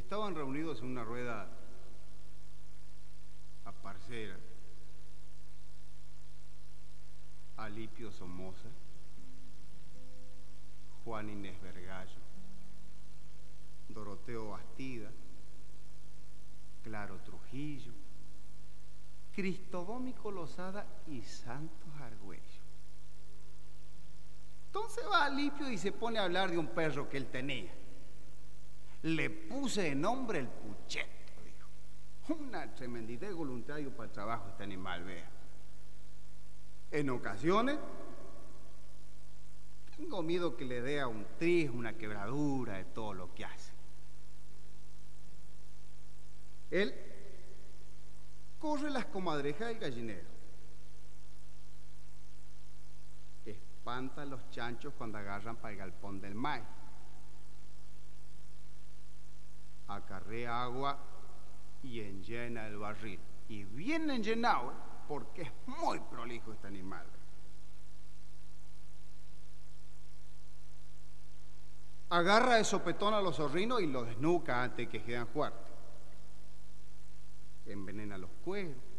Estaban reunidos en una rueda a parcera Alipio Somoza, Juan Inés Vergallo, Doroteo Bastida, Claro Trujillo, Cristodómico Lozada y Santos Argüello. Entonces va Alipio y se pone a hablar de un perro que él tenía. Le puse de nombre el Pucheto, dijo. Una tremendidad de voluntario para el trabajo este animal, vea. En ocasiones tengo miedo que le dé a un tris, una quebradura de todo lo que hace. Él corre las comadrejas del gallinero, espanta a los chanchos cuando agarran para el galpón del maíz, acarrea agua y enllena el barril, y bien enllenado, porque es muy prolijo este animal. Agarra de sopetón a los zorrinos y los desnuca antes que queden fuertes. Envenena los cueros,